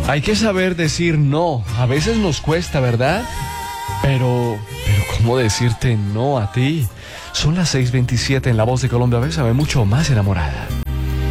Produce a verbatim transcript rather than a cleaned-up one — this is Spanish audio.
Hay que saber decir no. A veces nos cuesta, ¿verdad? Pero, pero ¿cómo decirte no a ti? Son las seis veintisiete en La Voz de Colombia. Bésame mucho más enamorada.